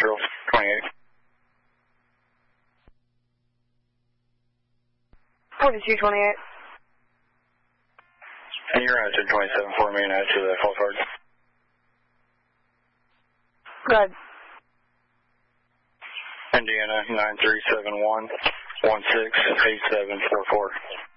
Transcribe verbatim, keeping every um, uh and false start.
zero twenty-eight. forty-two twenty-eight. And you're at twenty-seven for me and add to the false hard. Go ahead. Indiana nine three seven one one six eight seven four four.